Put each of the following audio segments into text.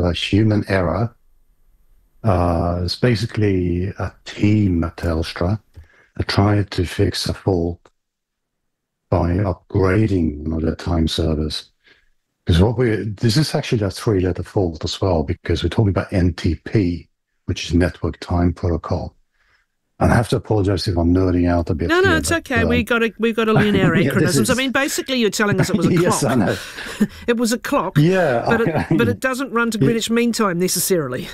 a human error. It's basically a team at Telstra that tried to fix a fault by upgrading one of their time servers. Because this is actually a three-letter fault as well, because we're talking about NTP, which is Network Time Protocol. And I have to apologize if I'm nerding out a bit. No, here, it's okay. We've got to learn our acronyms. I mean, basically, you're telling us it was a clock. Yes, I know. It was a clock. Yeah, but it doesn't run to Greenwich Mean Time necessarily.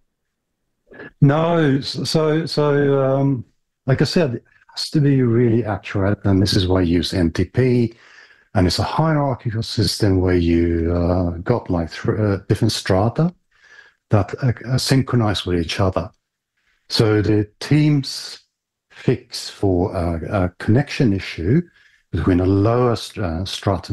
No, like I said, it has to be really accurate, and this is why you use NTP. And it's a hierarchical system where you got like different strata that synchronize with each other. So the teams fix for a connection issue between a lower strata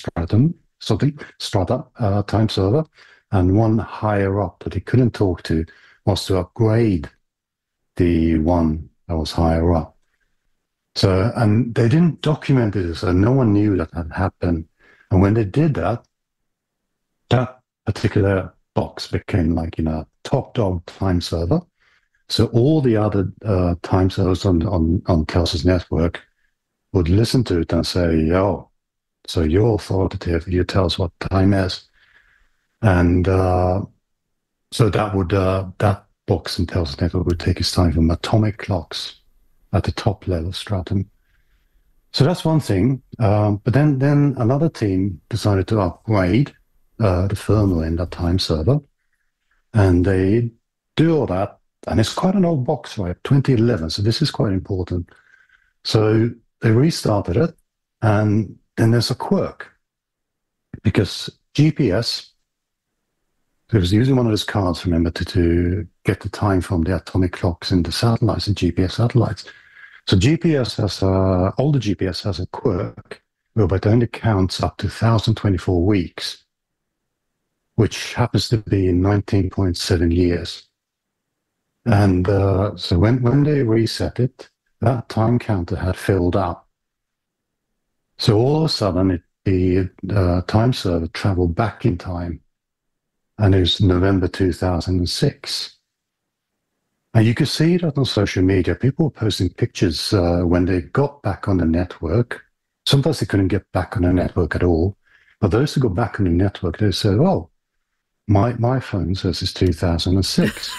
time server and one higher up that he couldn't talk to, was to upgrade the one that was higher up. So, and they didn't document it, so no one knew that had happened. And when they did that, that particular box became like, top dog time server. So all the other time servers on Telstra's network would listen to it and say, "Oh, so you're authoritative. You tell us what time is." And so that box in Telstra's network would take its time from atomic clocks at the top level stratum. So that's one thing. But then another team decided to upgrade the firmware in that time server, and they do all that. And it's quite an old box, right? 2011. So this is quite important. So they restarted it, and then there's a quirk because GPS. It was using one of those cards, remember, to get the time from the atomic clocks in the satellites, the GPS satellites. So older GPS has a quirk whereby it only counts up to 1,024 weeks, which happens to be in 19.7 years. And so when they reset it, that time counter had filled up. So all of a sudden, the time server traveled back in time, and it was November 2006. And you could see that on social media. People were posting pictures when they got back on the network. Sometimes they couldn't get back on the network at all. But those who got back on the network, they said, "Oh, my phone says it's 2006."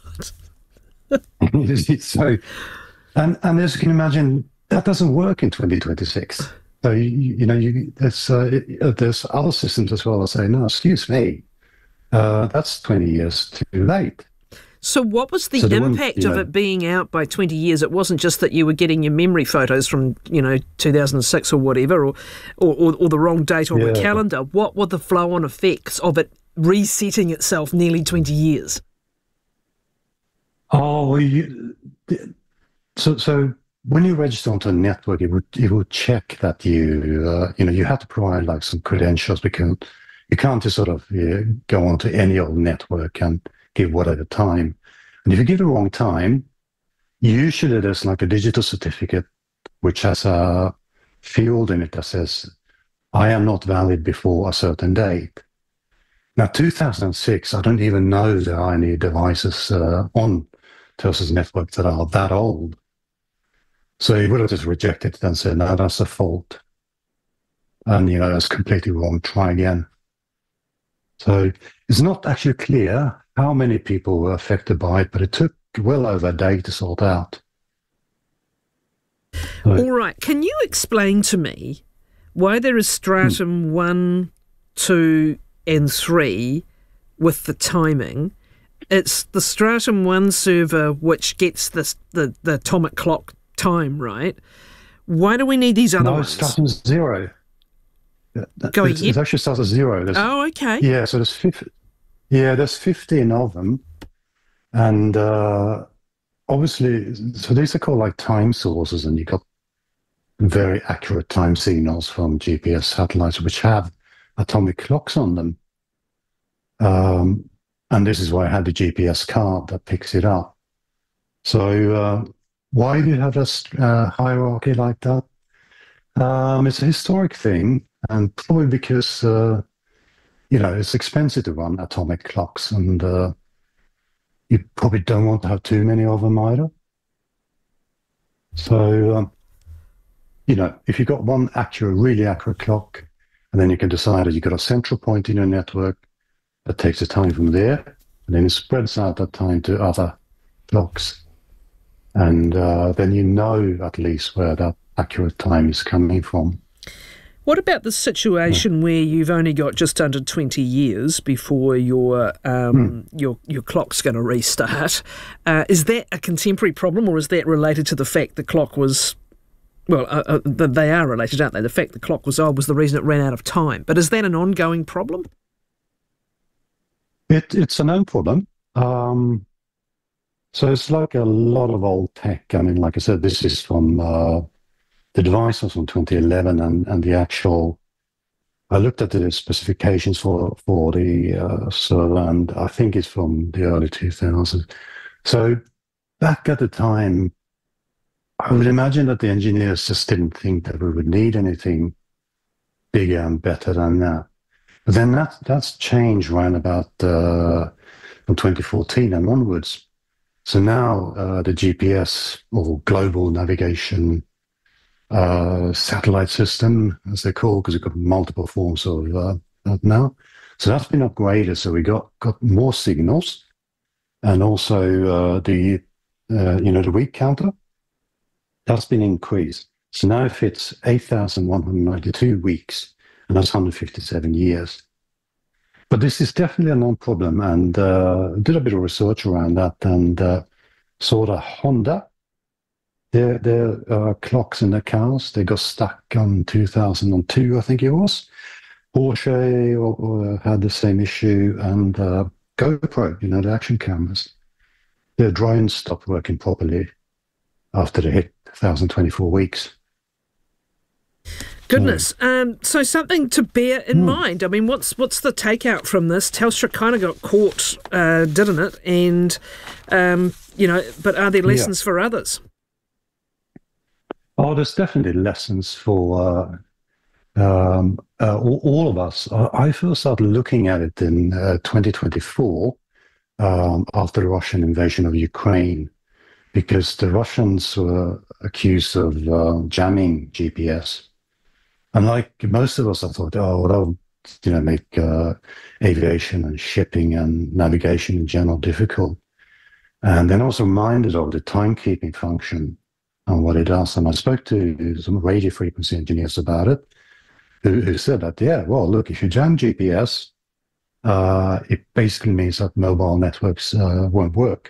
So, and as you can imagine, that doesn't work in 2026. So there's other systems as well that say, "No, excuse me, that's 20 years too late." So what was the impact of it being out by 20 years? It wasn't just that you were getting your memory photos from 2006 or whatever, or the wrong date on the calendar. What were the flow-on effects of it resetting itself nearly 20 years? Oh, so when you register onto a network, it would check that you have to provide like some credentials, because you can't just sort of go onto any old network and give whatever time. And if you give the wrong time, usually there's like a digital certificate which has a field in it that says, "I am not valid before a certain date." Now, 2006, I don't even know there are any devices on Telstra's network that are that old. So he would have just rejected it and said, "No, that's a fault. And, that's completely wrong. Try again." So it's not actually clear how many people were affected by it, but it took well over a day to sort out. All right. Can you explain to me why there is stratum 1, 2, and 3 with the timing? It's the stratum 1 server which gets the atomic clock time, right? Why do we need these other ones? No, stratum 0. Go ahead. It actually starts at 0. Okay. Yeah, so there's 15 of them. And obviously, so these are called like time sources, and you got very accurate time signals from GPS satellites which have atomic clocks on them. And this is why I had the GPS card that picks it up. So why do you have this hierarchy like that? It's a historic thing, and probably because it's expensive to run atomic clocks, and you probably don't want to have too many of them either. So, if you've got one really accurate clock, and then you can decide that you've got a central point in your network that takes the time from there, and then it spreads out that time to other clocks. And then you know at least where that accurate time is coming from. What about the situation where you've only got just under 20 years before your clock's going to restart? Is that a contemporary problem, or is that related to the fact the clock was... Well, they are related, aren't they? The fact the clock was old was the reason it ran out of time. But is that an ongoing problem? It's a known problem. So it's like a lot of old tech. I mean, like I said, this is from... the device was from 2011, and the actual... I looked at the specifications for the server, and I think it's from the early 2000s. So back at the time, I would imagine that the engineers just didn't think that we would need anything bigger and better than that. But then that's changed around about from 2014 and onwards. So now the GPS, or global navigation satellite system, as they're called, because we've got multiple forms of that now. So that's been upgraded. So we got more signals, and also the week counter, that's been increased. So now it fits 8,192 weeks, and that's 157 years. But this is definitely a non-problem, and did a bit of research around that, and saw that Honda, their clocks in their cars, they got stuck on 2002, I think it was. Porsche had the same issue, and GoPro, the action cameras, their drones stopped working properly after they hit 1,024 weeks. Goodness. So something to bear in mind. I mean, what's the takeout from this? Telstra kind of got caught, didn't it? And, but are there lessons for others? Oh, there's definitely lessons for all of us. I first started looking at it in 2024 after the Russian invasion of Ukraine, because the Russians were accused of jamming GPS. And like most of us, I thought, that'll make aviation and shipping and navigation in general difficult. And then I was reminded of the timekeeping function and what it does. And I spoke to some radio frequency engineers about it, who said that, look, if you jam GPS, it basically means that mobile networks won't work.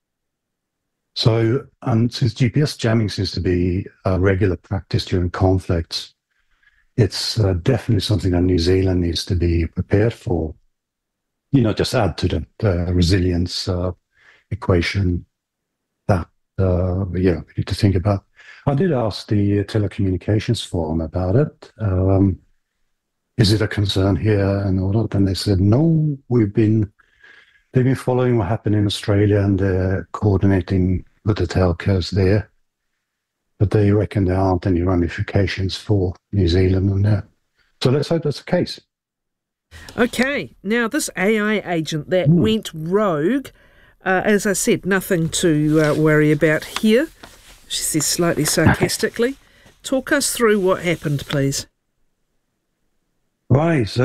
So, and since GPS jamming seems to be a regular practice during conflicts, it's definitely something that New Zealand needs to be prepared for. Just add to the resilience equation that we need to think about. I did ask the Telecommunications Forum about it. Is it a concern here and all that? And they said, no, they've been following what happened in Australia, and they're coordinating with the telcos there. But they reckon there aren't any ramifications for New Zealand on that. So let's hope that's the case. Okay, now this AI agent that went rogue, as I said, nothing to worry about here. She says slightly sarcastically. Talk us through what happened, please. Right. So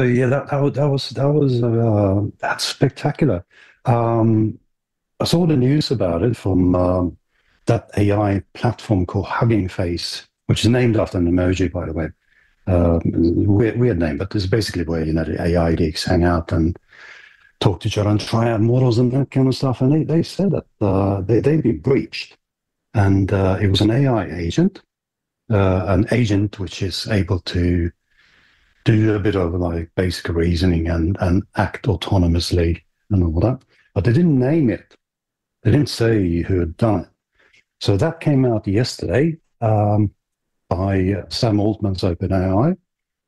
that's spectacular. I saw the news about it from that AI platform called Hugging Face, which is named after an emoji, by the way. Weird name, but it's basically where the AI geeks hang out and talk to each other and try out models and that kind of stuff. And they said that they'd been breached, and it was an AI agent, an agent which is able to do a bit of like basic reasoning and act autonomously and all that. But they didn't name it. They didn't say who had done it. So that came out yesterday by Sam Altman's OpenAI.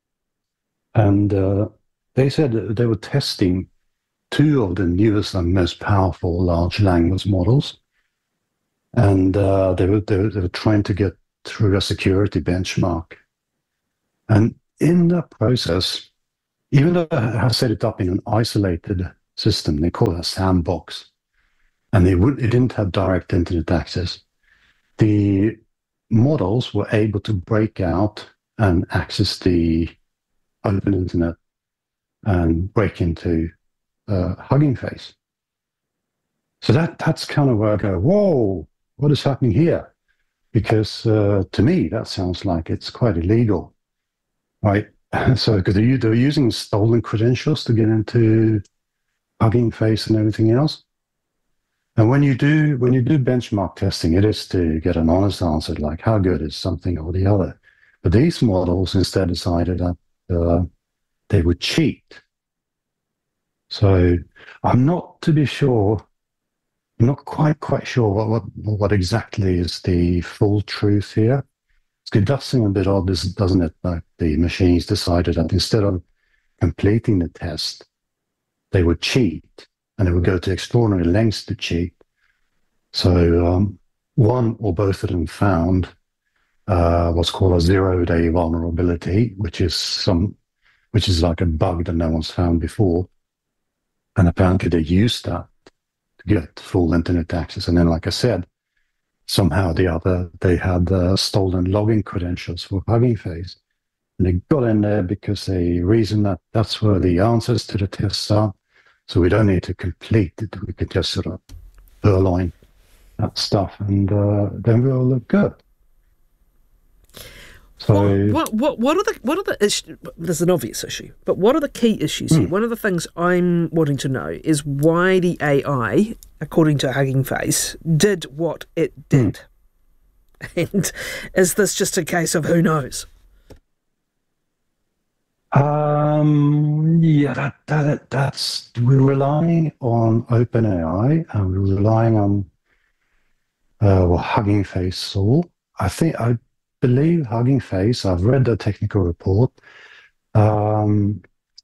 And they said that they were testing two of the newest and most powerful large language models. And they were trying to get through a security benchmark. And in that process, even though I have set it up in an isolated system, they call it a sandbox, and it didn't have direct internet access. The models were able to break out and access the open internet and break into Hugging Face. So that's kind of where I go, whoa, what is happening here? Because to me, that sounds like it's quite illegal, right? So because they're using stolen credentials to get into Hugging Face and everything else. And when you do benchmark testing, it is to get an honest answer, like how good is something or the other. But these models instead decided that they would cheat. So I'm not quite sure what exactly is the full truth here. It does seem a bit odd, doesn't it? Like the machines decided that instead of completing the test, they would cheat, and they would go to extraordinary lengths to cheat. So one or both of them found what's called a 0-day vulnerability, which is like a bug that no one's found before. And apparently they used that to get full internet access. And then, like I said, somehow or the other, they had stolen login credentials for Hugging Face. And they got in there because they reasoned that that's where the answers to the tests are. So we don't need to complete it. We could just sort of purloin that stuff, and then we'll look good. So what are the issues? There's an obvious issue, but what are the key issues here? One of the things I'm wanting to know is why the AI, according to Hugging Face, did what it did, and is this just a case of who knows? Yeah, that's we're relying on OpenAI, and we're relying on what Hugging Face saw. I believe Hugging Face. I've read the technical report. OpenAI,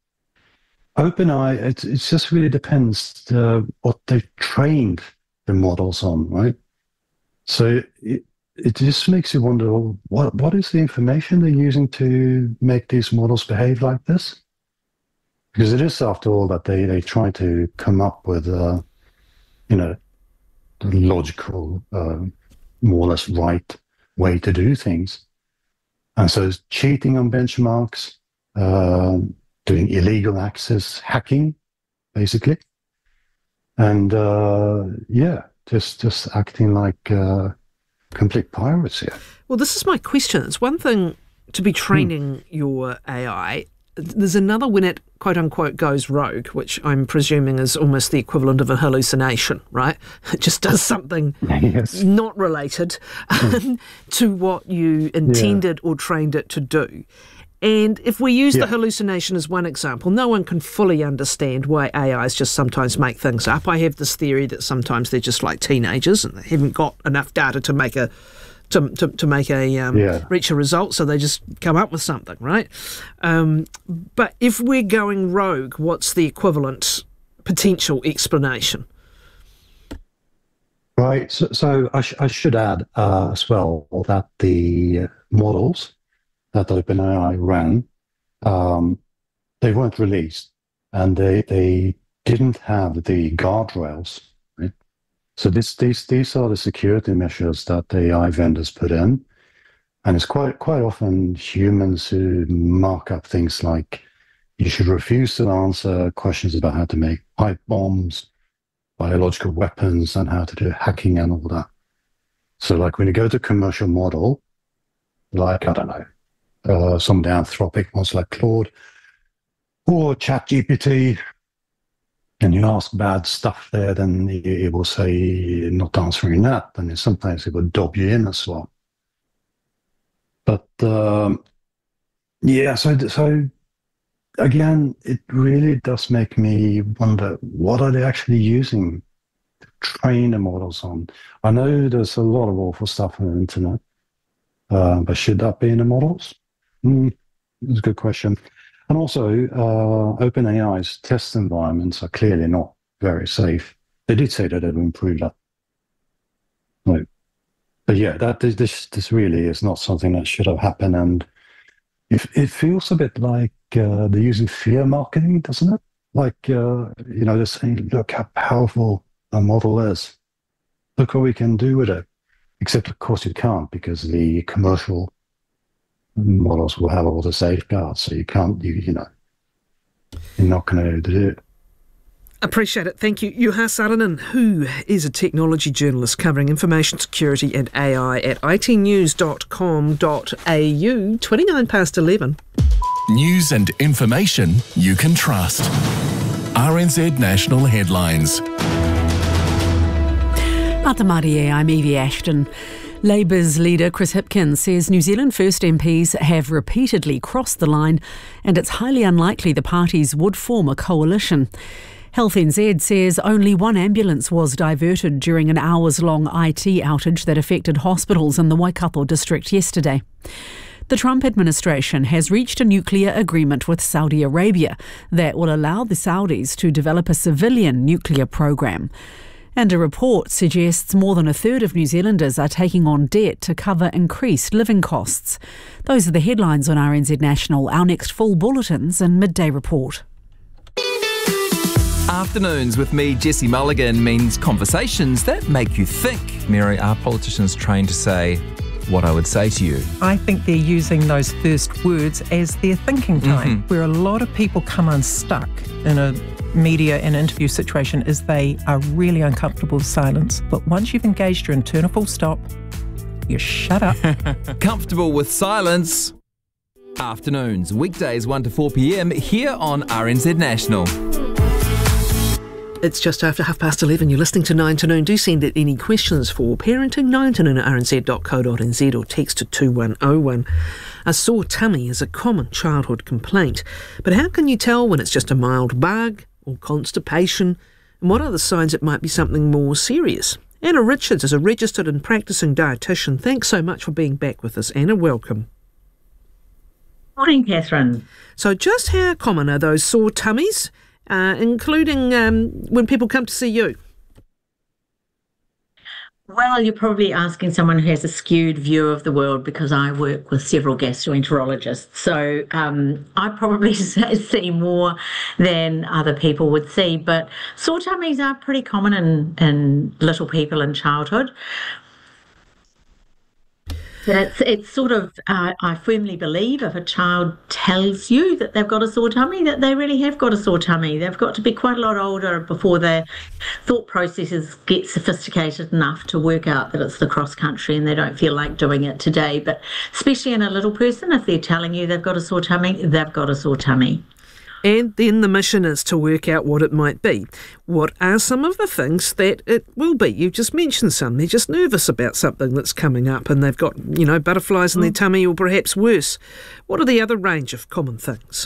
it just really depends what they've trained the models on, right? So it just makes you wonder, what is the information they're using to make these models behave like this? Because it is, after all, that they try to come up with, the logical, more or less right way to do things. And so it's cheating on benchmarks, doing illegal access, hacking, basically. And just acting like complete pirates here. Well, this is my question. It's one thing to be training your AI. There's another when it, quote unquote, goes rogue, which I'm presuming is almost the equivalent of a hallucination, right? It just does something not related to what you intended or trained it to do. And if we use the hallucination as one example, no one can fully understand why AIs just sometimes make things up. I have this theory that sometimes they're just like teenagers and they haven't got enough data to make a reach a result, so they just come up with something, right? But if we're going rogue, what's the equivalent potential explanation? Right. So I should add as well that the models that OpenAI ran, they weren't released, and they didn't have the guardrails. Right? So these are the security measures that the AI vendors put in, and it's quite often humans who mark up things like you should refuse to answer questions about how to make pipe bombs, biological weapons, and how to do hacking and all that. So like when you go to commercial model, like, I don't know, some of the Anthropic ones like Claude or ChatGPT, and you ask bad stuff there, then it will say not answering that, and sometimes it will dob you in as well. But so again, it really does make me wonder, what are they actually using to train the models on? I know there's a lot of awful stuff on the internet, but should that be in the models? That's a good question. And also, OpenAI's test environments are clearly not very safe. They did say that they would improve that. No. But yeah, this really is not something that should have happened. And it feels a bit like they're using fear marketing, doesn't it? Like, they're saying, look how powerful a model is. Look what we can do with it. Except, of course, you can't, because the commercial models will have all the safeguards. So you can't, you're not going to be able to do it. Appreciate it. Thank you. Juha Saarinen, who is a technology journalist covering information security and AI at itnews.com.au, 29 past 11. News and information you can trust. RNZ National Headlines. Ata Marie, I'm Evie Ashton. Labour's leader Chris Hipkins says New Zealand First MPs have repeatedly crossed the line and it's highly unlikely the parties would form a coalition. Health NZ says only one ambulance was diverted during an hours-long IT outage that affected hospitals in the Waikato district yesterday. The Trump administration has reached a nuclear agreement with Saudi Arabia that will allow the Saudis to develop a civilian nuclear program. And a report suggests more than a third of New Zealanders are taking on debt to cover increased living costs. Those are the headlines on RNZ National. Our next full bulletins and midday report. Afternoons with me, Jesse Mulligan, means conversations that make you think. Mary, are politicians trained to say what I would say to you? I think they're using those first words as their thinking time, where a lot of people come unstuck in a media and interview situation is they are really uncomfortable with silence. But once you've engaged your internal full stop, you shut up. Comfortable with silence? Afternoons, weekdays 1 to 4 p.m. here on RNZ National. It's just after 11:30. You're listening to 9 to Noon. Do send in any questions for parenting, 9 to noon at rnz.co.nz or text to 2101. A sore tummy is a common childhood complaint. But how can you tell when it's just a mild bug or constipation? And what are the signs it might be something more serious? Anna Richards is a registered and practising dietitian. Thanks so much for being back with us, Anna. Welcome. Morning, Catherine. So just how common are those sore tummies? Including when people come to see you? Well, you're probably asking someone who has a skewed view of the world because I work with several gastroenterologists. So I probably see more than other people would see. But sore tummies are pretty common in little people in childhood. It's sort of, I firmly believe if a child tells you that they've got a sore tummy, that they really have got a sore tummy. They've got to be quite a lot older before their thought processes get sophisticated enough to work out that it's the cross country and they don't feel like doing it today. But especially in a little person, if they're telling you they've got a sore tummy, they've got a sore tummy. And then the mission is to work out what it might be. What are some of the things that it will be? You just mentioned some. They're just nervous about something that's coming up and they've got, butterflies in their tummy or perhaps worse. What are the other range of common things?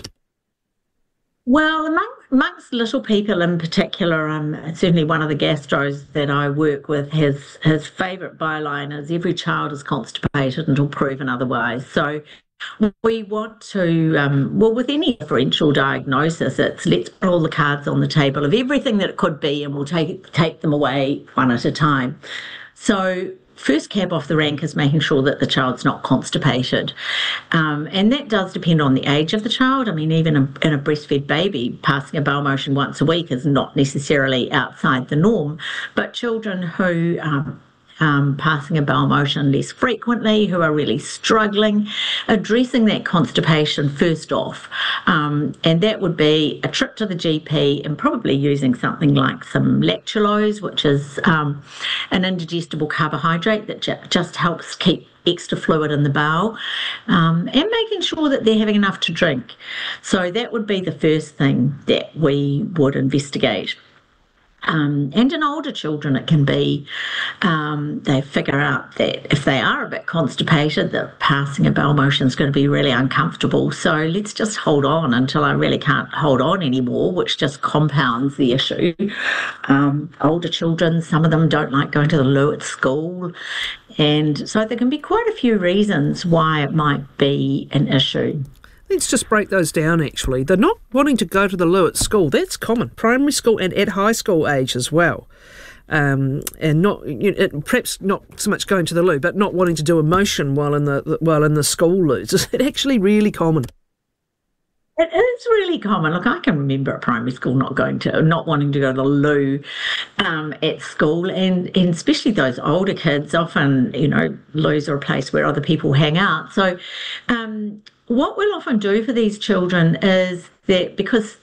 Well, amongst little people in particular, certainly one of the gastros that I work with, his favourite byline is every child is constipated until proven otherwise. So we want to, with any differential diagnosis, it's let's put all the cards on the table of everything that it could be and we'll take them away one at a time. So first cab off the rank is making sure that the child's not constipated. And that does depend on the age of the child. I mean, even in a breastfed baby, passing a bowel motion once a week is not necessarily outside the norm. But children who passing a bowel motion less frequently, who are really struggling, addressing that constipation first off. And that would be a trip to the GP and probably using something like some lactulose, which is an indigestible carbohydrate that just helps keep extra fluid in the bowel, and making sure that they're having enough to drink. So that would be the first thing that we would investigate. And in older children, it can be they figure out that if they are a bit constipated, that passing a bowel motion is going to be really uncomfortable. So let's just hold on until I really can't hold on anymore, which just compounds the issue. Older children, some of them don't like going to the loo at school. And so there can be quite a few reasons why it might be an issue. Let's just break those down, actually. They're not wanting to go to the loo at school. That's common, primary school and at high school age as well. and not perhaps not so much going to the loo, but not wanting to do a motion while in the school loos. Is it actually really common? It is really common. Look, I can remember at primary school not wanting to go to the loo at school, and especially those older kids. Often, loos are a place where other people hang out. So, what we'll often do for these children is that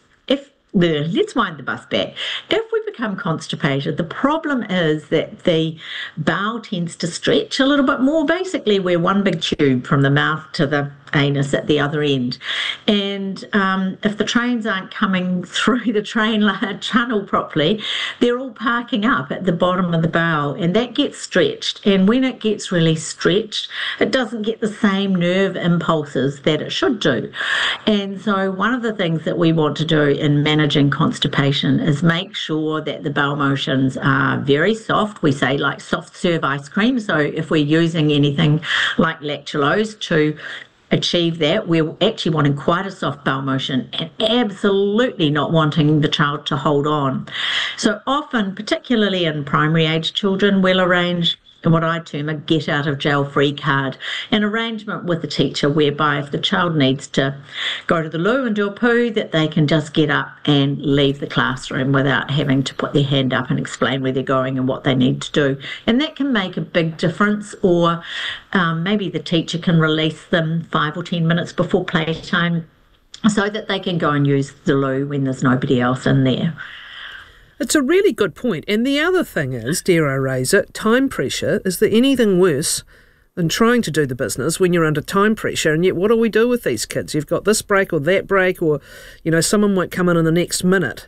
let's wind the bus back. If we become constipated, the problem is that the bowel tends to stretch a little bit more. Basically, we're one big tube from the mouth to the anus at the other end. And if the trains aren't coming through the train tunnel properly, they're all parking up at the bottom of the bowel, and that gets stretched. And when it gets really stretched, it doesn't get the same nerve impulses that it should do. And so one of the things that we want to do in managing constipation is make sure that the bowel motions are very soft. We say like soft serve ice cream. So if we're using anything like lactulose to achieve that, we're actually wanting quite a soft bowel motion and absolutely not wanting the child to hold on. So often, particularly in primary age children, we'll arrange what I term a get out of jail free card, an arrangement with the teacher whereby if the child needs to go to the loo and do a poo, that they can just get up and leave the classroom without having to put their hand up and explain where they're going and what they need to do. And that can make a big difference. Or maybe the teacher can release them 5 or 10 minutes before playtime so that they can go and use the loo when there's nobody else in there. It's a really good point. And the other thing is, dare I raise it, time pressure. Is there anything worse than trying to do the business when you're under time pressure? And yet what do we do with these kids? You've got this break or that break, or, someone might come in the next minute.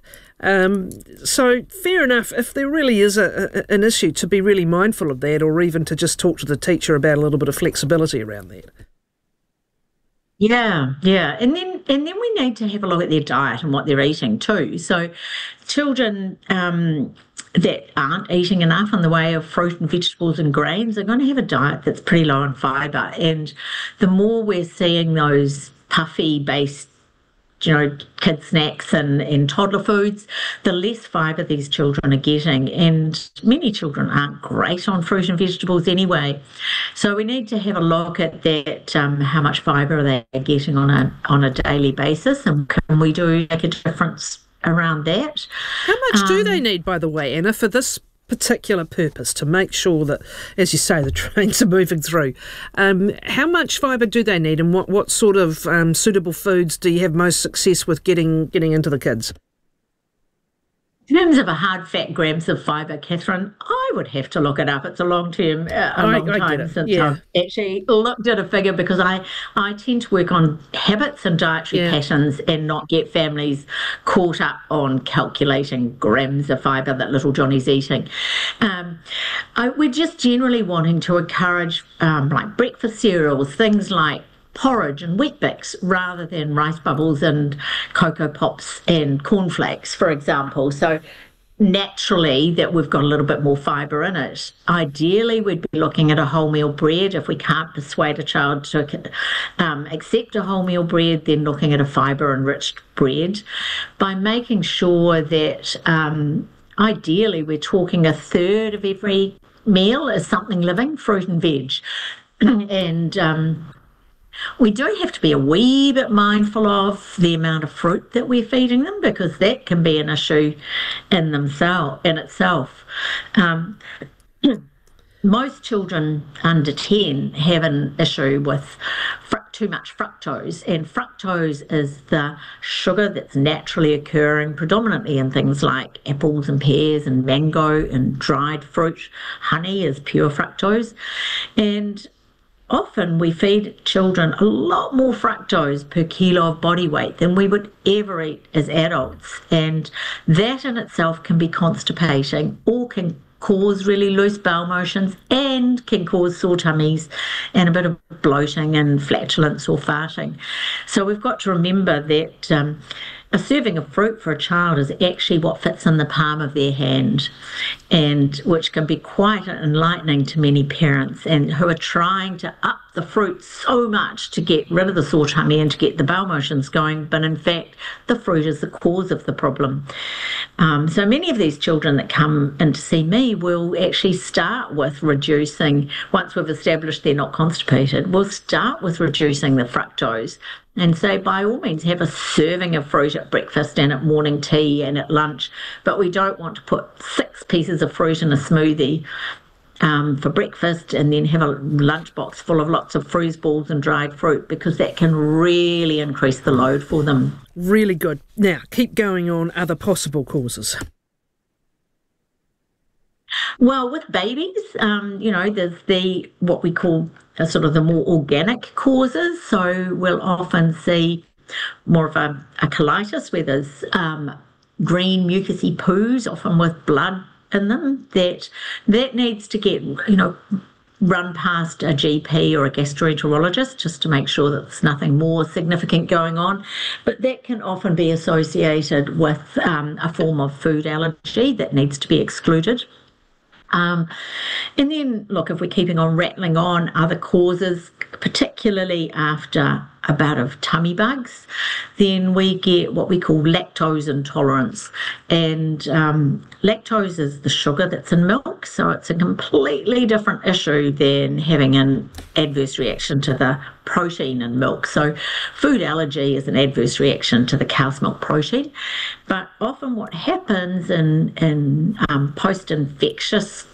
So fair enough, if there really is an issue, to be really mindful of that, or even to just talk to the teacher about a little bit of flexibility around that. Yeah. And then we need to have a look at their diet and what they're eating too. So children that aren't eating enough in the way of fruit and vegetables and grains are going to have a diet that's pretty low in fibre. And the more we're seeing those puffy-based kid snacks and toddler foods, the less fibre these children are getting. And many children aren't great on fruit and vegetables anyway. So we need to have a look at that, how much fibre they're getting on a daily basis, and can we make a difference around that? How much do they need, by the way, Anna, for this particular purpose, to make sure that, as you say, the trains are moving through? How much fibre do they need, and what sort of suitable foods do you have most success with getting into the kids? In terms of a hard fat grams of fibre, Catherine, I would have to look it up. It's a long time since I've actually looked at a figure, because I tend to work on habits and dietary patterns and not get families caught up on calculating grams of fibre that little Johnny's eating. We're just generally wanting to encourage like breakfast cereals, things like porridge and Weet-Bix, rather than rice bubbles and Cocoa Pops and cornflakes, for example. So naturally that we've got a little bit more fibre in it. Ideally, we'd be looking at a wholemeal bread. If we can't persuade a child to accept a wholemeal bread, then looking at a fibre-enriched bread, by making sure that ideally we're talking a third of every meal is something living, fruit and veg. And we do have to be a wee bit mindful of the amount of fruit that we're feeding them, because that can be an issue in itself. Most children under 10 have an issue with too much fructose, and fructose is the sugar that's naturally occurring predominantly in things like apples and pears and mango and dried fruit. Honey is pure fructose, and often we feed children a lot more fructose per kilo of body weight than we would ever eat as adults. And that in itself can be constipating, or can cause really loose bowel motions, and can cause sore tummies and a bit of bloating and flatulence or farting. So we've got to remember that a serving of fruit for a child is actually what fits in the palm of their hand, and which can be quite enlightening to many parents and who are trying to up the fruit so much to get rid of the sore tummy and to get the bowel motions going, but in fact, the fruit is the cause of the problem. So many of these children that come in to see me will actually start with reducing, once we've established they're not constipated, we'll start with reducing the fructose and say, by all means, have a serving of fruit at breakfast and at morning tea and at lunch, but we don't want to put 6 pieces of fruit in a smoothie for breakfast and then have a lunchbox full of lots of freeze balls and dried fruit, because that can really increase the load for them. Really good. Now, keep going on other possible causes. Well, with babies, there's what we call sort of the more organic causes. So we'll often see more of a colitis where there's green mucousy poos, often with blood in them, that needs to get, run past a GP or a gastroenterologist just to make sure that there's nothing more significant going on. But that can often be associated with a form of food allergy that needs to be excluded. And then, look, if we're keeping on rattling on other causes, particularly after a bout of tummy bugs, then we get what we call lactose intolerance. And lactose is the sugar that's in milk, so it's a completely different issue than having an adverse reaction to the protein in milk. So food allergy is an adverse reaction to the cow's milk protein. But often what happens in post-infectious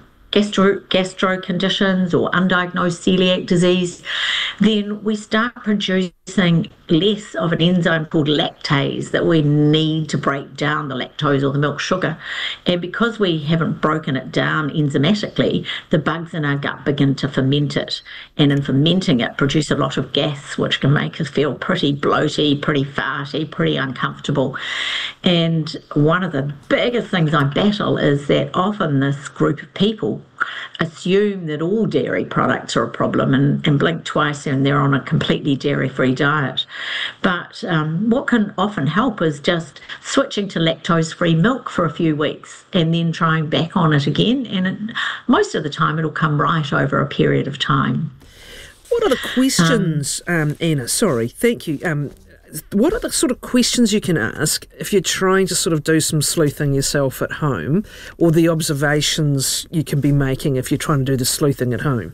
gastro conditions or undiagnosed celiac disease, then we start producing less of an enzyme called lactase that we need to break down the lactose or the milk sugar. And because we haven't broken it down enzymatically, the bugs in our gut begin to ferment it. And in fermenting it, produce a lot of gas, which can make us feel pretty bloaty, pretty farty, pretty uncomfortable. And one of the biggest things I battle is that often this group of people assume that all dairy products are a problem and blink twice and they're on a completely dairy-free diet. But what can often help is just switching to lactose-free milk for a few weeks and then trying back on it again. And most of the time it'll come right over a period of time. What are the questions, Anna? Sorry, thank you. What are the sort of questions you can ask if you're trying to sort of do some sleuthing yourself at home, or the observations you can be making if you're trying to do the sleuthing at home?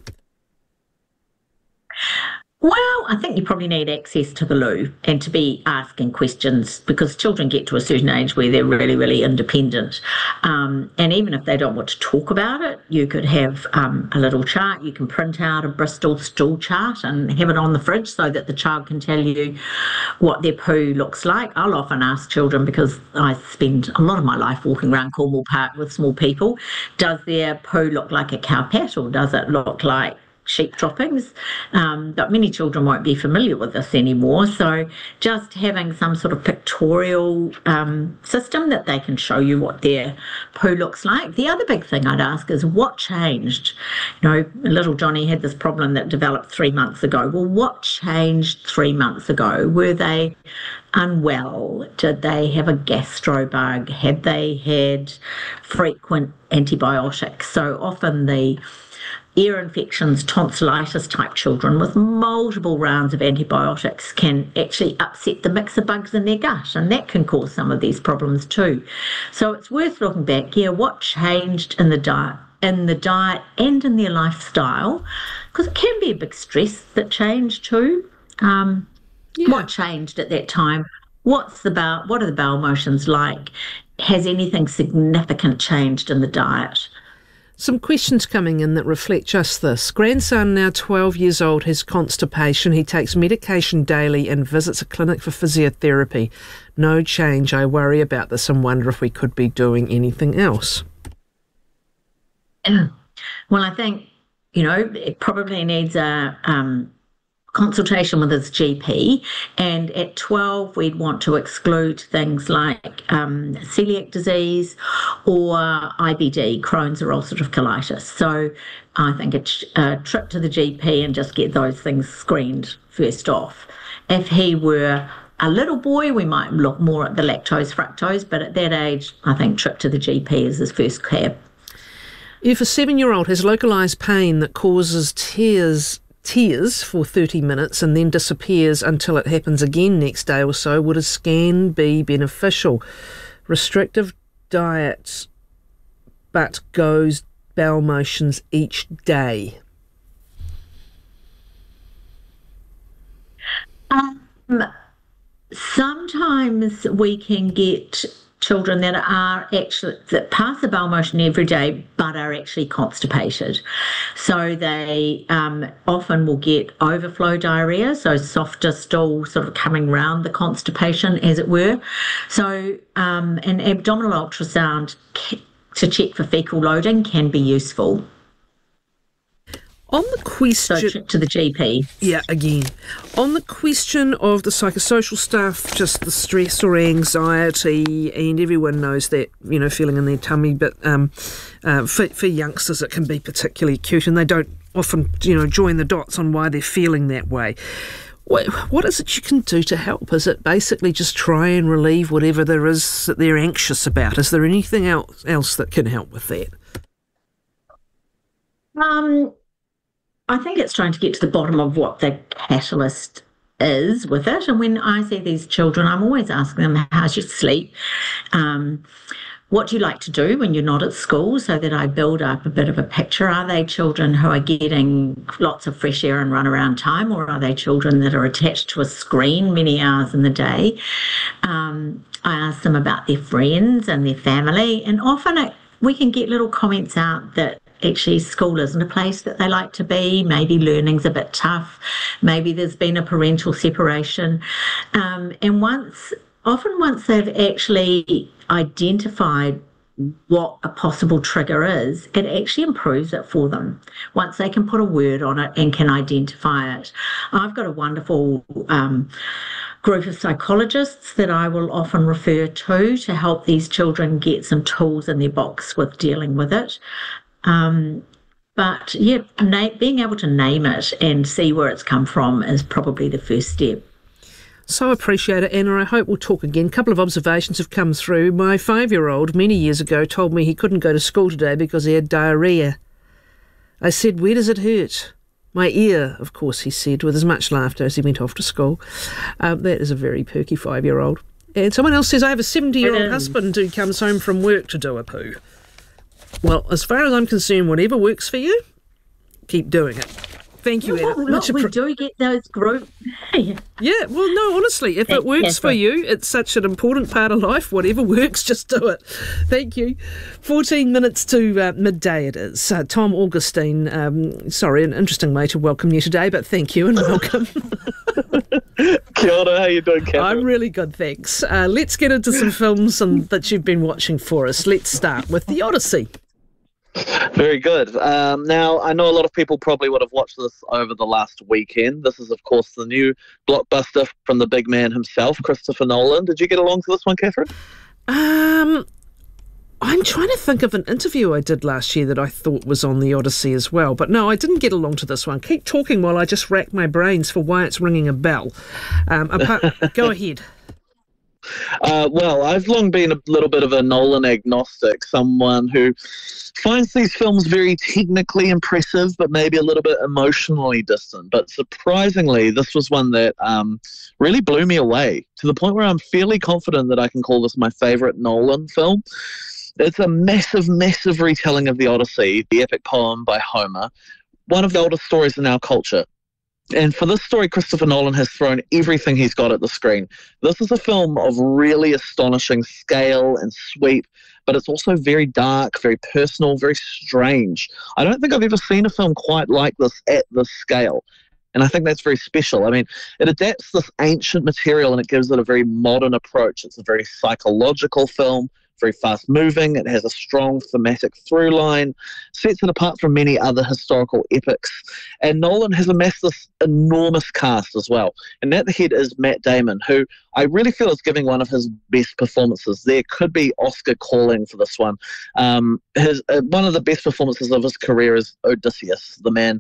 Well, I think you probably need access to the loo and to be asking questions, because children get to a certain age where they're really, really independent. And even if they don't want to talk about it, you could have a little chart. You can print out a Bristol stool chart and have it on the fridge so that the child can tell you what their poo looks like. I'll often ask children, because I spend a lot of my life walking around Cornwall Park with small people, does their poo look like a cowpat or does it look like sheep droppings? But many children won't be familiar with this anymore, so just having some sort of pictorial system that they can show you what their poo looks like. The other big thing I'd ask is, what changed? Little Johnny had this problem that developed 3 months ago. Well, what changed 3 months ago? Were they unwell? Did they have a gastro bug? Had they had frequent antibiotics? So often the ear infections, tonsillitis type children with multiple rounds of antibiotics can actually upset the mix of bugs in their gut, and that can cause some of these problems too. So it's worth looking back, what changed in the diet and in their lifestyle, because it can be a big stress that changed too. What changed at that time? What are the bowel motions like? Has anything significant changed in the diet? Some questions coming in that reflect just this. Grandson, now 12 years old, has constipation. He takes medication daily and visits a clinic for physiotherapy. No change. I worry about this and wonder if we could be doing anything else. Well, I think, it probably needs a consultation with his GP, and at 12 we'd want to exclude things like celiac disease or IBD, Crohn's or ulcerative colitis. So I think a trip to the GP and just get those things screened first off. If he were a little boy, we might look more at the lactose fructose, but at that age I think trip to the GP is his first cab. If a 7-year-old has localised pain that causes tears tears for 30 minutes and then disappears until it happens again next day or so, would a scan be beneficial? Restrictive diet, but goes bowel motions each day. Sometimes we can get children that pass the bowel motion every day but are actually constipated. So they often will get overflow diarrhea, so softer stool sort of coming round the constipation, as it were. So an abdominal ultrasound to check for fecal loading can be useful. On the question... So to the GP. Yeah, again. On the question of the psychosocial stuff, just the stress or anxiety, and everyone knows that, feeling in their tummy, but for youngsters it can be particularly acute, and they don't often, join the dots on why they're feeling that way. What is it you can do to help? Is it basically just try and relieve whatever there is that they're anxious about? Is there anything else that can help with that? I think it's trying to get to the bottom of what the catalyst is with it. And when I see these children, I'm always asking them, how's your sleep? What do you like to do when you're not at school, so that I build up a bit of a picture? Are they children who are getting lots of fresh air and run around time, or are they children that are attached to a screen many hours in the day? I ask them about their friends and their family, and often we can get little comments out that actually school isn't a place that they like to be. Maybe learning's a bit tough. Maybe there's been a parental separation. And once they've actually identified what a possible trigger is, it actually improves it for them. Once they can put a word on it and can identify it. I've got a wonderful group of psychologists that I will often refer to help these children get some tools in their box with dealing with it. But yeah, being able to name it and see where it's come from is probably the first step. So appreciate it, Anna. I hope we'll talk again. A couple of observations have come through. My 5-year-old many years ago told me he couldn't go to school today because he had diarrhoea. I said, where does it hurt? My ear, of course, he said, with as much laughter as he went off to school. That is a very perky 5-year-old. And someone else says, I have a 70-year-old husband who comes home from work to do a poo. Well, as far as I'm concerned, whatever works for you, keep doing it. Thank you, Anna. We do get those groups. Yeah, well, no, honestly, if it works for you, it's such an important part of life. Whatever works, just do it. Thank you. 14 minutes to midday it is. Tom Augustine, an interesting way to welcome you today, but thank you and welcome. Kia ora, how you doing, Catherine? I'm really good, thanks. Let's get into some films that you've been watching for us. Let's start with The Odyssey. Very good. Now, I know a lot of people probably would have watched this over the last weekend. This is, of course, the new blockbuster from the big man himself, Christopher Nolan. Did you get along to this one, Catherine? I'm trying to think of an interview I did last year that I thought was on The Odyssey as well. But no, I didn't get along to this one. Keep talking while I just rack my brains for why it's ringing a bell. Go ahead. Well, I've long been a little bit of a Nolan agnostic, someone who finds these films very technically impressive, but maybe a little bit emotionally distant. But surprisingly, this was one that really blew me away, to the point where I'm fairly confident that I can call this my favourite Nolan film. It's a massive, massive retelling of the Odyssey, the epic poem by Homer, one of the oldest stories in our culture. And for this story, Christopher Nolan has thrown everything he's got at the screen. This is a film of really astonishing scale and sweep, but it's also very dark, very personal, very strange. I don't think I've ever seen a film quite like this at this scale. And I think that's very special. I mean, it adapts this ancient material and it gives it a very modern approach. It's a very psychological film, very fast-moving. It has a strong thematic through line, sets it apart from many other historical epics. And Nolan has amassed this enormous cast as well. And at the head is Matt Damon, who I really feel is giving one of his best performances. There could be Oscar calling for this one. One of the best performances of his career is Odysseus, the man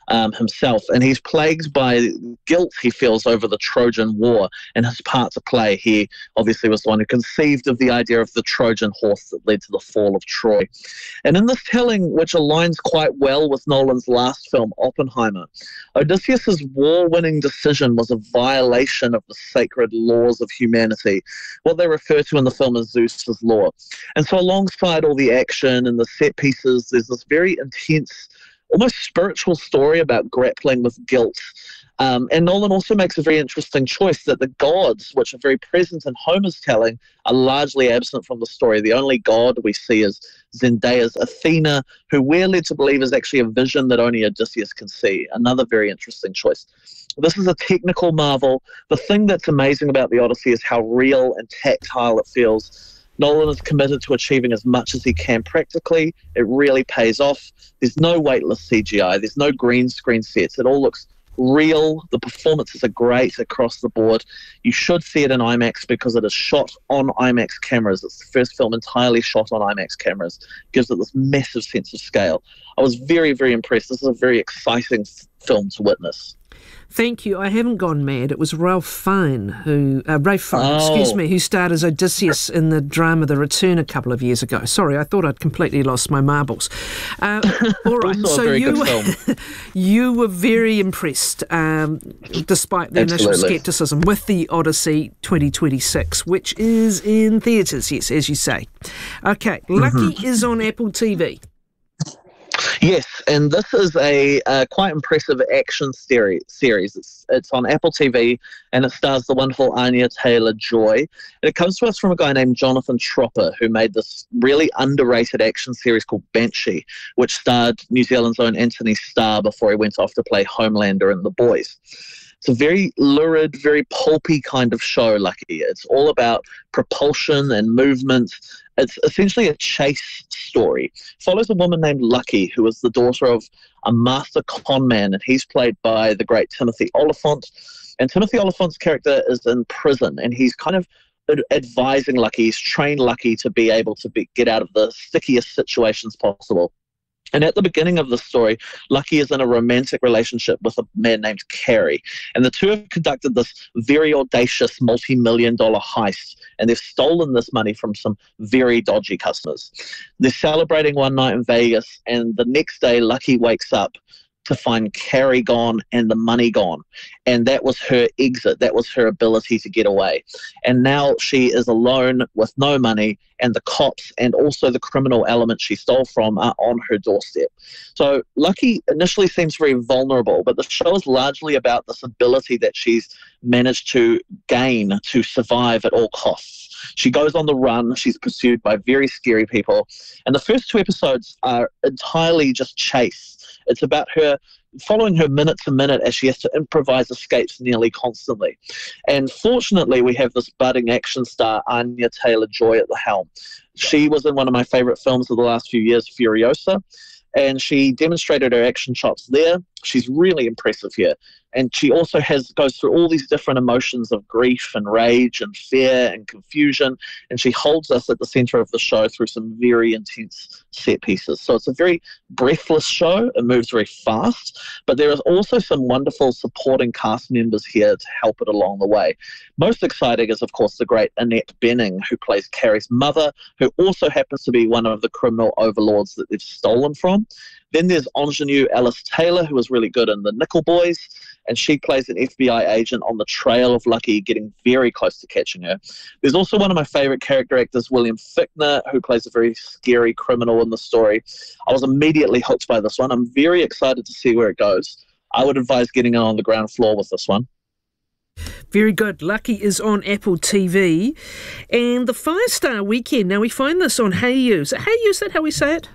himself, and he's plagued by guilt he feels over the Trojan War and his part to play. He obviously was the one who conceived of the idea of the Trojan horse that led to the fall of Troy. And in this telling, which aligns quite well with Nolan's last film, Oppenheimer, Odysseus' war-winning decision was a violation of the sacred laws of humanity, what they refer to in the film as Zeus's law. And so alongside all the action and the set pieces, there's this very intense, almost spiritual story about grappling with guilt. And Nolan also makes a very interesting choice that the gods, which are very present in Homer's telling, are largely absent from the story. The only god we see is Zendaya's Athena, who we're led to believe is actually a vision that only Odysseus can see. Another very interesting choice. This is a technical marvel. The thing that's amazing about the Odyssey is how real and tactile it feels. Nolan is committed to achieving as much as he can practically. It really pays off. There's no weightless CGI. There's no green screen sets. It all looks real. The performances are great across the board. You should see it in IMAX because it is shot on IMAX cameras. It's the first film entirely shot on IMAX cameras. It gives it this massive sense of scale. I was very, very impressed. This is a very exciting film to witness. Thank you. I haven't gone mad. It was Ralph Fiennes, who starred as Odysseus in the drama The Return a couple of years ago. Sorry, I thought I'd completely lost my marbles. All right, so you were very impressed, despite the initial scepticism, with the Odyssey 2026, which is in theatres, yes, as you say. Okay, Lucky is on Apple TV. Yes, and this is a quite impressive action series. It's on Apple TV, and it stars the wonderful Anya Taylor-Joy. And it comes to us from a guy named Jonathan Tropper, who made this really underrated action series called Banshee, which starred New Zealand's own Anthony Starr before he went off to play Homelander in The Boys. It's a very lurid, very pulpy kind of show, Lucky. It's all about propulsion and movement. It's essentially a chase story. It follows a woman named Lucky, who is the daughter of a master con man, and he's played by the great Timothy Olyphant. And Timothy Olyphant's character is in prison, and he's kind of advising Lucky. He's trained Lucky to be able to get out of the stickiest situations possible. And at the beginning of the story, Lucky is in a romantic relationship with a man named Carey. And the two have conducted this very audacious multi-million-dollar heist, and they've stolen this money from some very dodgy customers. They're celebrating one night in Vegas, and the next day, Lucky wakes up to find Carey gone and the money gone. And that was her exit. That was her ability to get away. And now she is alone with no money, and the cops and also the criminal element she stole from are on her doorstep. So Lucky initially seems very vulnerable, but the show is largely about this ability that she's managed to gain to survive at all costs. She goes on the run. She's pursued by very scary people. And the first two episodes are entirely just chase. It's about her following her minute to minute as she has to improvise escapes nearly constantly. And fortunately, we have this budding action star, Anya Taylor-Joy, at the helm. She was in one of my favorite films of the last few years, Furiosa, and she demonstrated her action chops there. She's really impressive here. And she also goes through all these different emotions of grief and rage and fear and confusion. And she holds us at the center of the show through some very intense set pieces. So it's a very breathless show. It moves very fast. But there is also some wonderful supporting cast members here to help it along the way. Most exciting is, of course, the great Annette Bening, who plays Carrie's mother, who also happens to be one of the criminal overlords that they've stolen from. Then there's ingenue Alice Taylor, who was really good in The Nickel Boys, and she plays an FBI agent on the trail of Lucky, getting very close to catching her. There's also one of my favorite character actors, William Fichtner, who plays a very scary criminal in the story. I was immediately hooked by this one. I'm very excited to see where it goes. I would advise getting in on the ground floor with this one. Very good. Lucky is on Apple TV. And the 5-star weekend. Now, we find this on Hayu. Is it Hayu? Is that how we say it?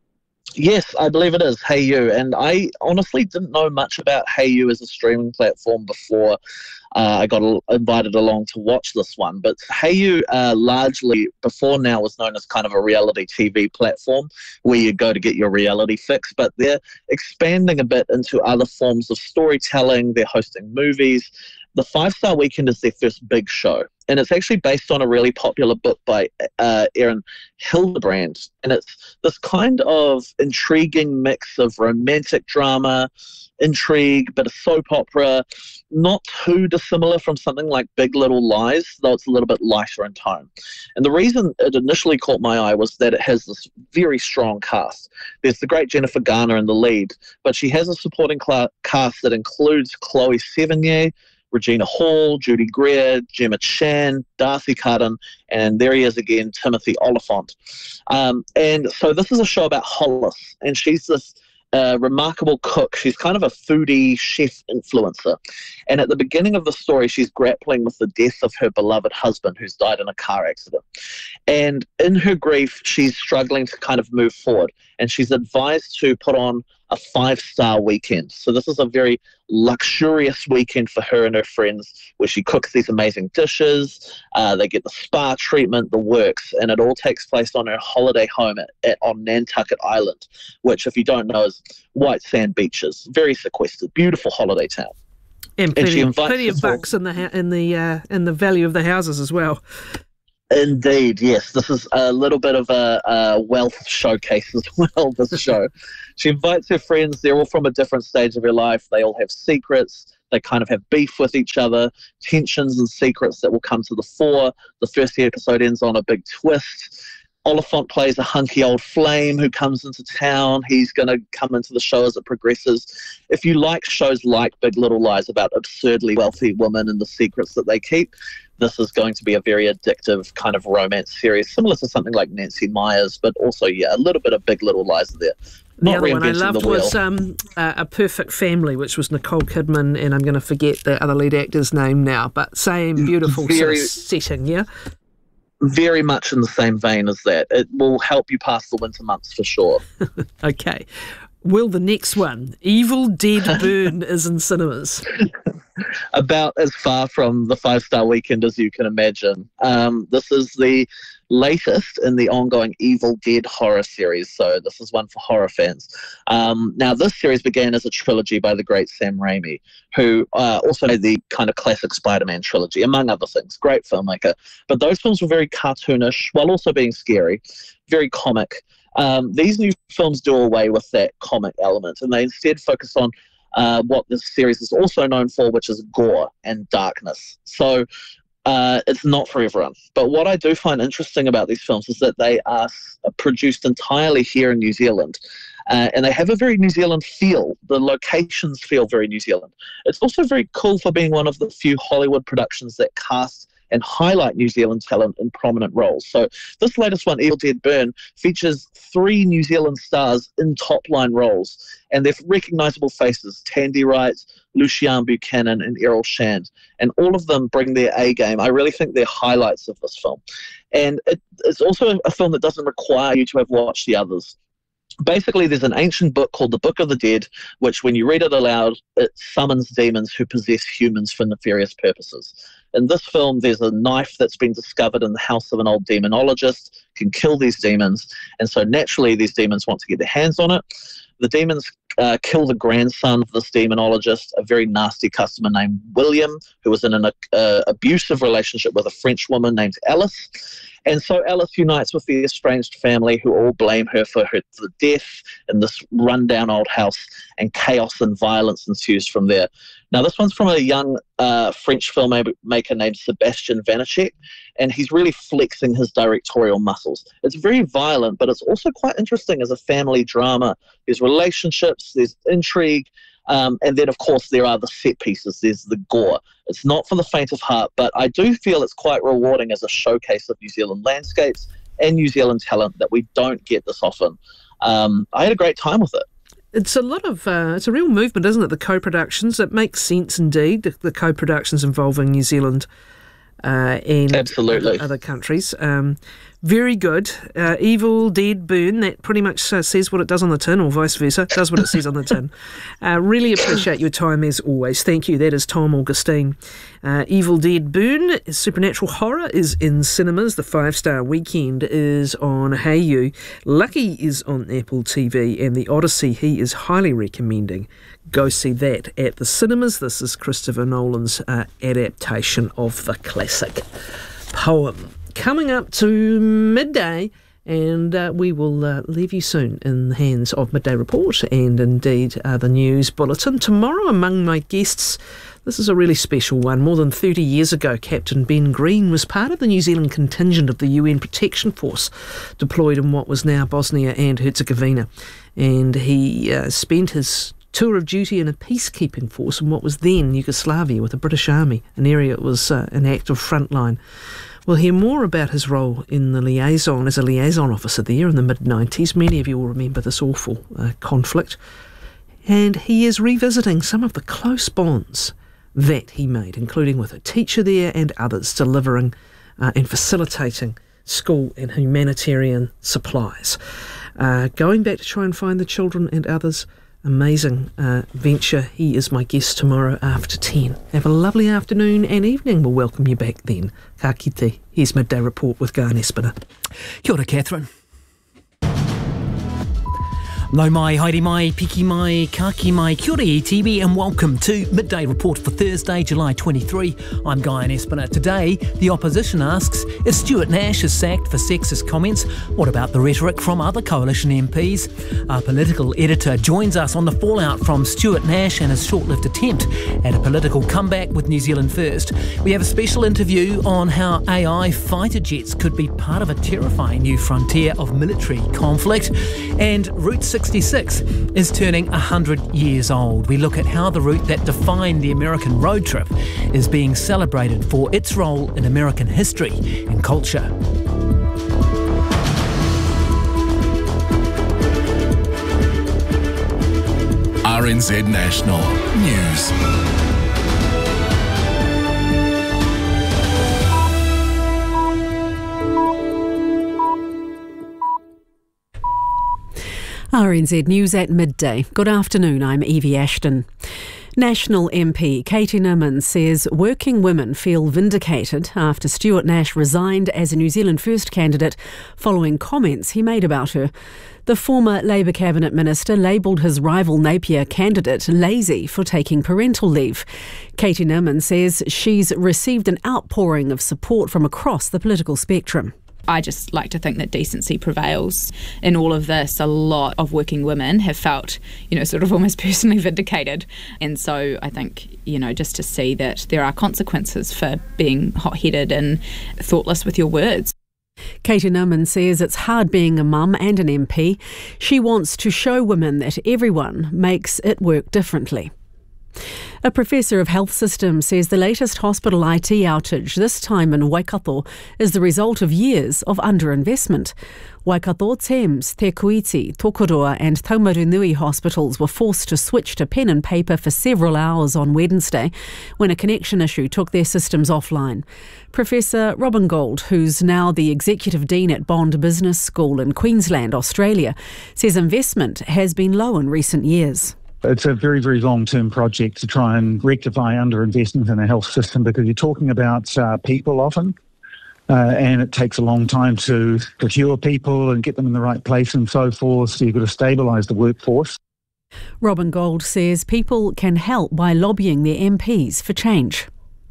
Yes, I believe it is Hayu, and I honestly didn't know much about Hayu as a streaming platform before I got invited along to watch this one. But Hayu largely, before now, was known as kind of a reality TV platform where you go to get your reality fix, but they're expanding a bit into other forms of storytelling. They're hosting movies. The 5-star weekend is their first big show, and it's actually based on a really popular book by Erin Hildebrand, and it's this kind of intriguing mix of romantic drama, intrigue, bit of soap opera, not too dissimilar from something like Big Little Lies, though it's a little bit lighter in tone. And the reason it initially caught my eye was that it has this very strong cast. There's the great Jennifer Garner in the lead, but she has a supporting cast that includes Chloe Sevigny, Regina Hall, Judy Greer, Gemma Chan, Darcy Carden, and there he is again, Timothy Oliphant. And so this is a show about Hollis, and she's this remarkable cook. She's kind of a foodie chef influencer. And at the beginning of the story, she's grappling with the death of her beloved husband who's died in a car accident. And in her grief, she's struggling to kind of move forward. And she's advised to put on a 5-star weekend. So this is a very luxurious weekend for her and her friends where she cooks these amazing dishes. They get the spa treatment, the works, and it all takes place on her holiday home on Nantucket Island, which, if you don't know, is white sand beaches, very sequestered, beautiful holiday town. And plenty of bucks in the value of the houses as well. Indeed, yes. This is a little bit of a wealth showcase as well, this show. She invites her friends. They're all from a different stage of her life. They all have secrets. They kind of have beef with each other, tensions and secrets that will come to the fore. The first episode ends on a big twist. Oliphant plays a hunky old flame who comes into town. He's going to come into the show as it progresses. If you like shows like Big Little Lies about absurdly wealthy women and the secrets that they keep, this is going to be a very addictive kind of romance series, similar to something like Nancy Meyers, but also, a little bit of Big Little Lies there. The other one I loved was A Perfect Family, which was Nicole Kidman, and I'm going to forget the other lead actor's name now, but same beautiful sort of setting, yeah? Very much in the same vein as that. It will help you pass the winter months for sure. Okay. Will, the next one, Evil Dead Burn, is in cinemas. About as far from the 5-star weekend as you can imagine. This is the latest in the ongoing Evil Dead horror series, so this is one for horror fans. Now, this series began as a trilogy by the great Sam Raimi, who also made the kind of classic Spider-Man trilogy, among other things. Great filmmaker. But those films were very cartoonish, while also being scary, very comic. These new films do away with that comic element, and they instead focus on what this series is also known for, which is gore and darkness. So it's not for everyone. But what I do find interesting about these films is that they are produced entirely here in New Zealand. And they have a very New Zealand feel. The locations feel very New Zealand. It's also very cool for being one of the few Hollywood productions that cast and highlight New Zealand talent in prominent roles. So this latest one, Evil Dead Burn, features 3 New Zealand stars in top-line roles, and they're recognisable faces: Tandy Wright, Lucian Buchanan, and Errol Shand, and all of them bring their A-game. I really think they're highlights of this film. And it's also a film that doesn't require you to have watched the others. Basically, there's an ancient book called the Book of the Dead, which when you read it aloud, it summons demons who possess humans for nefarious purposes. In this film, there's a knife that's been discovered in the house of an old demonologist, can kill these demons, and so naturally these demons want to get their hands on it. The demons kill the grandson of this demonologist, a very nasty customer named William, who was in an abusive relationship with a French woman named Alice. And so Alice unites with the estranged family, who all blame her for the death in this rundown old house, and chaos and violence ensues from there. Now, this one's from a young French filmmaker named Sebastian Vanacek, and he's really flexing his directorial muscles. It's very violent, but it's also quite interesting as a family drama. There's relationships, there's intrigue, and then, of course, there are the set pieces. There's the gore. It's not for the faint of heart, but I do feel it's quite rewarding as a showcase of New Zealand landscapes and New Zealand talent that we don't get this often. I had a great time with it. It's a lot of, it's a real movement, isn't it? The co-productions. It makes sense indeed, the co-productions involving New Zealand and absolutely other countries. Very good. Evil Dead Burn, that pretty much says what it does on the tin, or vice versa, does what it says on the tin. Really appreciate your time as always. Thank you. That is Tom Augustine. Evil Dead Burn, supernatural horror, is in cinemas. The 5-star weekend is on Hayu. Lucky is on Apple TV, and The Odyssey he is highly recommending. Go see that at the cinemas. This is Christopher Nolan's adaptation of the classic poem. Coming up to midday, and we will leave you soon in the hands of Midday Report and indeed the news bulletin. Tomorrow, among my guests, this is a really special one. More than 30 years ago, Captain Ben Green was part of the New Zealand contingent of the UN Protection Force deployed in what was now Bosnia and Herzegovina. And he spent his tour of duty in a peacekeeping force in what was then Yugoslavia with the British Army, an area that was an active frontline. We'll hear more about his role in the liaison as a liaison officer there in the mid-90s. Many of you will remember this awful conflict. And he is revisiting some of the close bonds that he made, including with a teacher there and others, delivering and facilitating school and humanitarian supplies. Going back to try and find the children and others. Amazing venture. He is my guest tomorrow after 10. Have a lovely afternoon and evening. We'll welcome you back then. Ka kite. Here's Midday Report with Guy Nespina. Kia ora, Catherine. Nau mai, haere mai, piki mai, kaki mai, kia ora ETV, and welcome to Midday Report for Thursday, July 23. I'm Guy Nespina. Today, the opposition asks, if Stuart Nash is sacked for sexist comments, what about the rhetoric from other coalition MPs? Our political editor joins us on the fallout from Stuart Nash and his short-lived attempt at a political comeback with New Zealand First. We have a special interview on how AI fighter jets could be part of a terrifying new frontier of military conflict, and Route 66 is turning 100 years old. We look at how the route that defined the American road trip is being celebrated for its role in American history and culture. RNZ National News. RNZ News at midday. Good afternoon, I'm Evie Ashton. National MP Katie Newman says working women feel vindicated after Stuart Nash resigned as a New Zealand First candidate following comments he made about her. The former Labour Cabinet Minister labelled his rival Napier candidate lazy for taking parental leave. Katie Newman says she's received an outpouring of support from across the political spectrum. I just like to think that decency prevails in all of this. A lot of working women have felt, sort of almost personally vindicated. And so I think, just to see that there are consequences for being hot-headed and thoughtless with your words. Katie Newman says it's hard being a mum and an MP. She wants to show women that everyone makes it work differently. A professor of health systems says the latest hospital IT outage, this time in Waikato, is the result of years of underinvestment. Waikato, Thames, Te Kuiti, Tokoroa and Taumarunui hospitals were forced to switch to pen and paper for several hours on Wednesday when a connection issue took their systems offline. Professor Robin Gold, who's now the Executive Dean at Bond Business School in Queensland, Australia, says investment has been low in recent years. It's a very, very long-term project to try and rectify underinvestment in a health system because you're talking about people often, and it takes a long time to procure people and get them in the right place and so forth, so you've got to stabilise the workforce. Robin Gold says people can help by lobbying their MPs for change.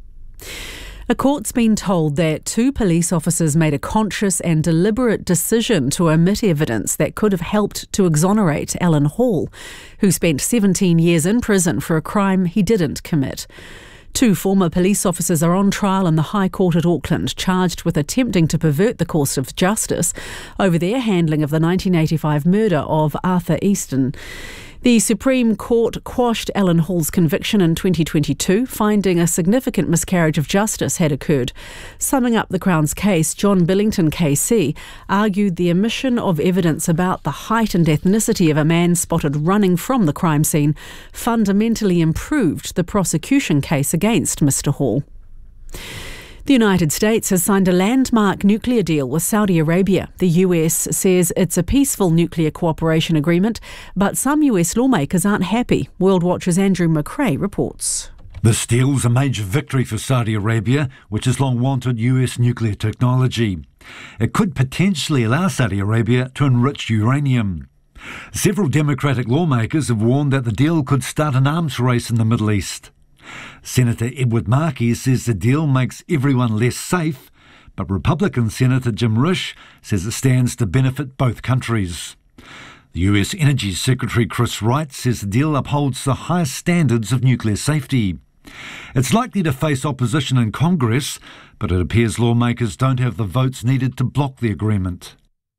A court's been told that 2 police officers made a conscious and deliberate decision to omit evidence that could have helped to exonerate Alan Hall, who spent 17 years in prison for a crime he didn't commit. 2 former police officers are on trial in the High Court at Auckland, charged with attempting to pervert the course of justice over their handling of the 1985 murder of Arthur Easton. The Supreme Court quashed Alan Hall's conviction in 2022, finding a significant miscarriage of justice had occurred. Summing up the Crown's case, John Billington KC argued the omission of evidence about the height and ethnicity of a man spotted running from the crime scene fundamentally improved the prosecution case against Mr Hall. The United States has signed a landmark nuclear deal with Saudi Arabia. The US says it's a peaceful nuclear cooperation agreement, but some US lawmakers aren't happy. World Watch's Andrew McRae reports. This deal's a major victory for Saudi Arabia, which has long wanted US nuclear technology. It could potentially allow Saudi Arabia to enrich uranium. Several Democratic lawmakers have warned that the deal could start an arms race in the Middle East. Senator Edward Markey says the deal makes everyone less safe, but Republican Senator Jim Risch says it stands to benefit both countries. The US Energy Secretary Chris Wright says the deal upholds the highest standards of nuclear safety. It's likely to face opposition in Congress, but it appears lawmakers don't have the votes needed to block the agreement.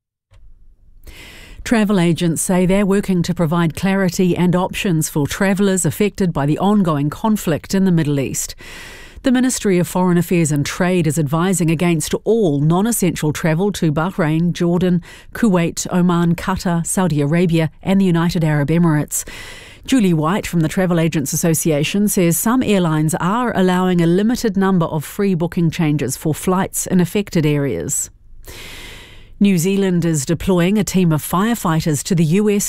Travel agents say they're working to provide clarity and options for travellers affected by the ongoing conflict in the Middle East. The Ministry of Foreign Affairs and Trade is advising against all non-essential travel to Bahrain, Jordan, Kuwait, Oman, Qatar, Saudi Arabia and the United Arab Emirates. Julie White from the Travel Agents Association says some airlines are allowing a limited number of free booking changes for flights in affected areas. New Zealand is deploying a team of firefighters to the US